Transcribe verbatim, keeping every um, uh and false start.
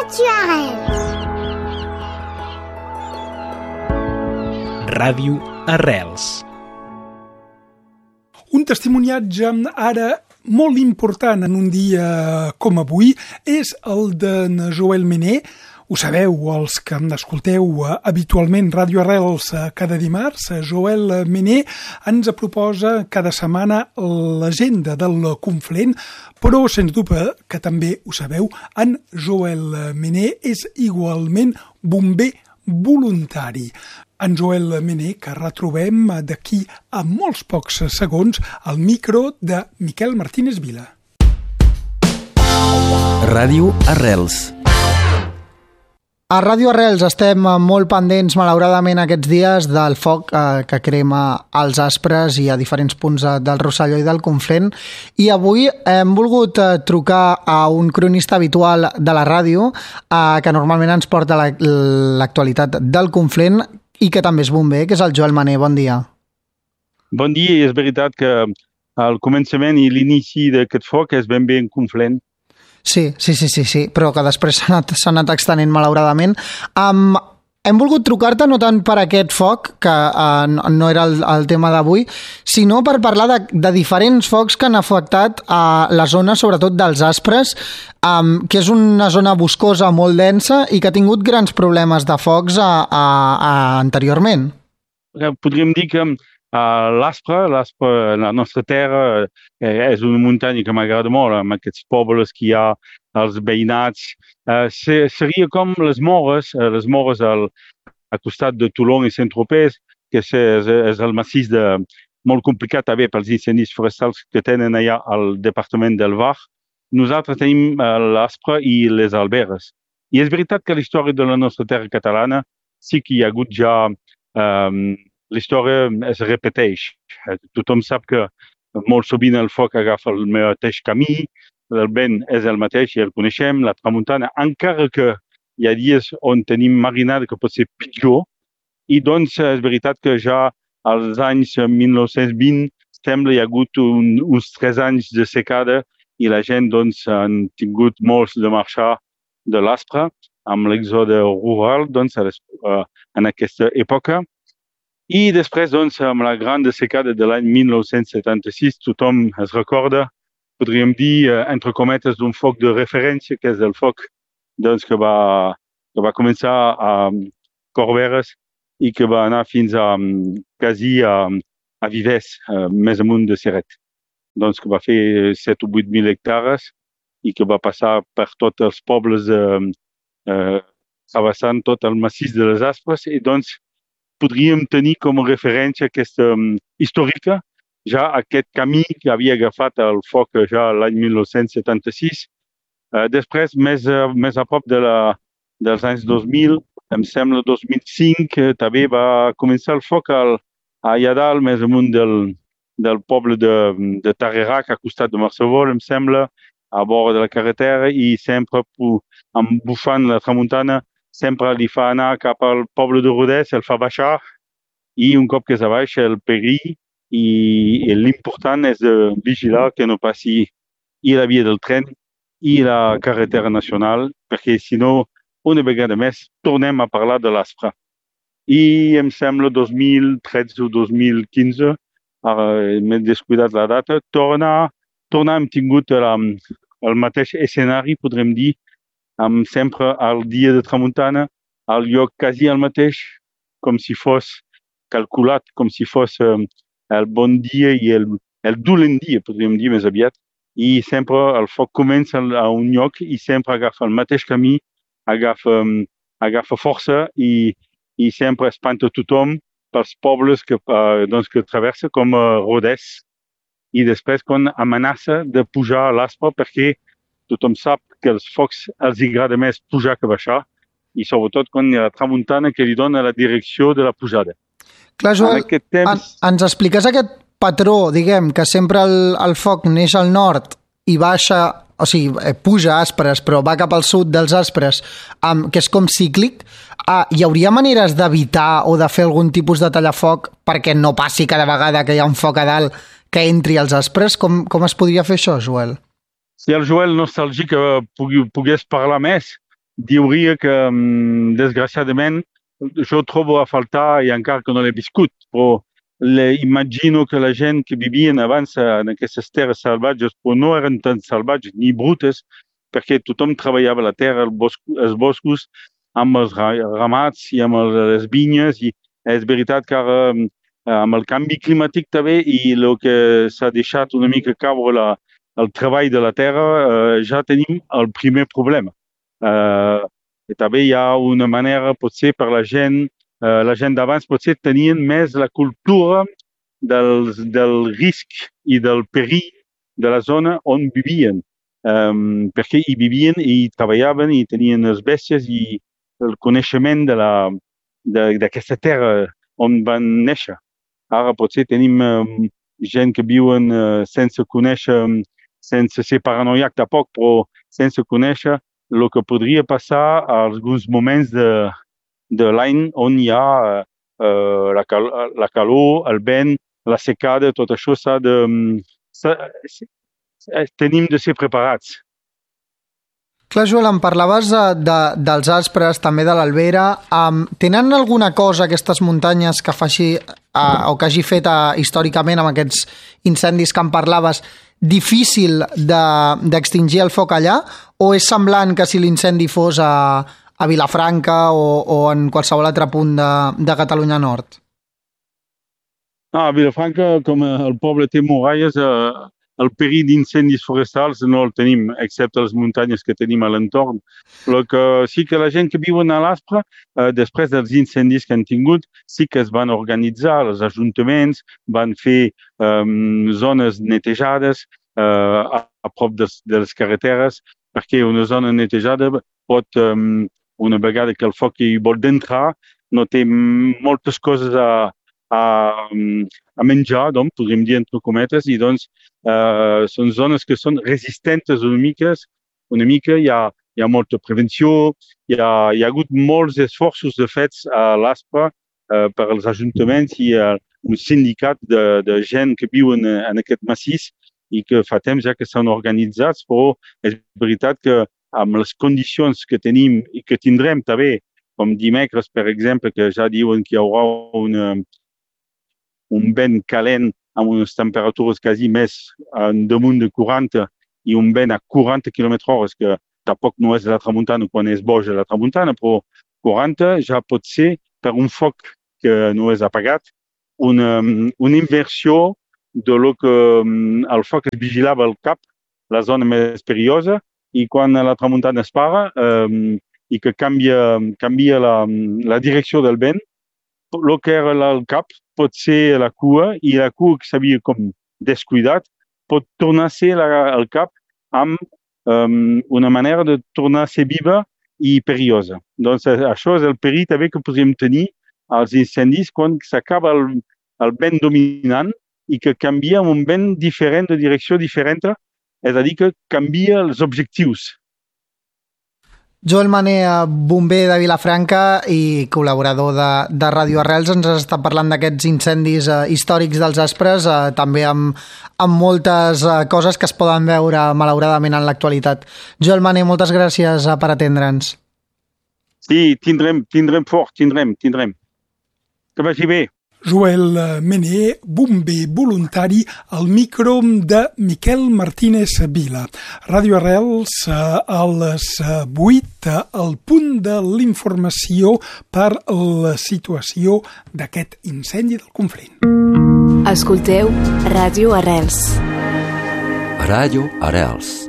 Radio Arrels. Ràdio Arrels. Un testimoniatge ara molt important en un dia com avui és el d'en Joel Mené. Ho sabeu, els que escolteu habitualment Ràdio Arrels cada dimarts. Joel Mené ens proposa cada setmana l'agenda del Conflent, però sens dubte que també ho sabeu, en Joel Mené és igualment bomber voluntari. En Joel Mené, que retrobem d'aquí a molts pocs segons al micro de Miquel Martínez Vila. Ràdio Arrels. A Ràdio Arrels estem molt pendents, malauradament, aquests dies del foc eh, que crema als Aspres i a diferents punts del Rosselló i del Conflent. I avui hem volgut eh, trucar a un cronista habitual de la ràdio eh, que normalment ens porta la, l'actualitat del Conflent i que també és bomber, que és el Joel Mené. Bon dia. Bon dia, i és veritat que el començament i l'inici d'aquest foc és ben bé en Conflent. Sí, sí, sí, sí, sí, però que després s'ha anat, s'ha anat extenent malauradament. Um, hem volgut trucar-te no tant per aquest foc, que uh, no era el, el tema d'avui, sinó per parlar de, de diferents focs que han afectat uh, la zona, sobretot dels Aspres, um, que és una zona boscosa molt densa i que ha tingut grans problemes de focs uh, uh, uh, anteriorment. Podríem dir que Uh, l'Aspre, l'Aspre, la nostra terra, eh, és una muntanya que m'agrada molt, amb aquests pobles que hi ha, els veïnats. Uh, seria com les Mores, uh, les Mores al, al costat de Toulon i Saint-Tropez, que és, és, és el massís de, molt complicat també pels incendis forestals que tenen allà al departament del Var. Nosaltres tenim uh, l'Aspre i les Alberes. I és veritat que la història de la nostra terra catalana sí que hi ha hagut ja... Um, La història es repeteix. Tothom sap que molt sovint el foc agafa el mateix camí, el vent és el mateix i el coneixem, la tramuntana, encara que hi ha dies on tenim marinada que pot ser pitjor, i doncs és veritat que ja als anys mil nou-cents vint sembla hi ha hagut un, uns tres anys de secada i la gent doncs han tingut molts de marxar de l'Aspre amb l'exode rural doncs, en aquesta època. I després, doncs, amb la gran secada de l'any mil nou-cents setanta-sis, tothom es recorda, podríem dir, entre cometes, d'un foc de referència, que és el foc doncs, que, va, que va començar a Corberes i que va anar fins a quasi a, a Vives, més amunt de Ceret. Doncs que va fer set o vuit mil hectares i que va passar per tots els pobles, eh, eh, travessant tot el massís de les Aspres, i doncs podríem tenir com a referència aquesta um, històrica, ja aquest camí que havia agafat el foc ja l'any mil nou-cents setanta-sis. Uh, després, més, uh, més a prop de la, dels anys dos mil, em sembla dos mil cinc, uh, també va començar el foc al, allà dalt, més amunt del, del poble de, de Tarerac, a costat de Marcevol, em sembla, a vora de la carretera, i sempre embufant la tramuntana, sempre li fa anar cap al poble de Rodès, el fa baixar, i un cop que és a baix el perill, i, i l'important és de vigilar que no passi i la via del tren i la carretera nacional, perquè si no, una vegada més, tornem a parlar de l'Aspre. I em sembla dos mil tretze o dos mil quinze, ara m'he descuidat la data, torna, torna hem tingut la, el mateix escenari, podrem dir, amb sempre al dia de tramuntana, al lloc quasi el mateix, com si fos calculat, com si fos um, el bon dia i el, el dolent dia, podríem dir més aviat. I sempre el foc comença a un lloc i sempre agafa el mateix camí, agafa, um, agafa força i, i sempre espanta tothom pels pobles que, uh, doncs, que traversa, com uh, Rodès. I després quan amenaça de pujar a l'Aspre perquè tothom sap que els focs els agrada més pujar que baixar, i sobretot quan hi ha la tramuntana que li dona la direcció de la pujada. Clar, Joel, temps... en, ens expliques aquest patró, diguem, que sempre el, el foc neix al nord i baixa, o sigui, puja a Aspres, però va cap al sud dels Aspres, um, que és com cíclic. Uh, hi hauria maneres d'evitar o de fer algun tipus de tallafoc perquè no passi cada vegada que hi ha un foc a dalt que entri als Aspres? Com, com es podria fer això, Joel? Si el Joel nostàlgic pogués parlar més, diria que, desgraciadament, jo trobo a faltar, i encara que no l'he viscut, però le, imagino que la gent que vivien abans en aquestes terres salvatges, però no eren tan salvatges ni brutes, perquè tothom treballava la terra, els boscos, els boscos amb els ramats i amb les vinyes, i és veritat que ara, amb el canvi climàtic també i el que s'ha deixat una mica caure la, el treball de la terra, eh, ja tenim el primer problema. Eh, i també hi ha una manera, potser per la gent, eh, la gent d'abans potser tenien més la cultura del, del risc i del perill de la zona on vivien. Um, perquè hi vivien i hi treballaven i tenien les bèsties i el coneixement de la, d'aquesta terra on van néixer. Ara potser tenim um, gent que viuen uh, sense conèixer, um, sense ser paranoiac tampoc, però sense conèixer el que podria passar a alguns moments de, de l'any on hi ha uh, la, cal la calor, el vent, la secada, tot això s'ha de... Um, tenim de ser preparats. Clar, Joel, em parlaves de, de, dels aspres, també de l'Albera. Um, tenen alguna cosa aquestes muntanyes que faci, uh, o que hagi fet uh, històricament amb aquests incendis que em parlaves, difícil d'extingir de, el foc allà? O és semblant que si l'incendi fos a, a Vilafranca o, o en qualsevol altre punt de, de Catalunya Nord? Ah, a Vilafranca, com el poble té muralles, eh, el perill d'incendis forestals no el tenim, excepte les muntanyes que tenim a l'entorn. Però que sí que la gent que viuen a l'Aspre, eh, després dels incendis que han tingut, sí que es van organitzar, els ajuntaments van fer eh, zones netejades eh, a, a prop de, de les carreteres, perquè una zona netejada pot, eh, una vegada que el foc hi vol d'entrar, no té moltes coses a A, a menjar, doncs, podríem dir entre cometes, i doncs eh, són zones que són resistentes una mica, una mica hi ha, hi ha molta prevenció, hi ha, hi ha hagut molts esforços de fets a l'Aspre eh, per als ajuntaments i a un sindicat de, de gent que viuen en, en aquest massís i que fa temps ja que s'han organitzats, però és veritat que amb les condicions que tenim i que tindrem també, com dimecres, per exemple, que ja diuen que hi haurà una un vent calent amb unes temperatures quasi més en damunt de quaranta i un vent a quaranta quilòmetres hora, que tampoc no és la tramuntana quan és boja la tramuntana, però quaranta ja pot ser, per un foc que no és apagat, una, una inversió de lo que el foc es vigilava al cap, la zona més perillosa, i quan la tramuntana es para eh, i que canvia, canvia la, la direcció del vent, el que era al cap pot ser la cua, i la cua que s'havia com descuidat pot tornar a ser la, el cap amb um, una manera de tornar a ser viva i perillosa. Doncs això és el perill també que podríem tenir als incendis quan s'acaba el, el vent dominant i que canvia un vent diferent, de direcció diferent, és a dir, que canvia els objectius. Joel Mané, bomber de Vilafranca i col·laborador de, de Radio Arrels, ens has estat parlant d'aquests incendis eh, històrics dels Aspres, eh, també amb, amb moltes eh, coses que es poden veure malauradament en l'actualitat. Joel Mané, moltes gràcies eh, per atendre'ns. Sí, tindrem, tindrem fort, tindrem, tindrem. Que vagi bé. Joel Mené, bomber voluntari, al micro de Miquel Martínez Vila. Ràdio Arrels a les vuit, al punt de l'informació per la situació d'aquest incendi del Conflent. Escolteu Ràdio Arrels. Ràdio Arrels.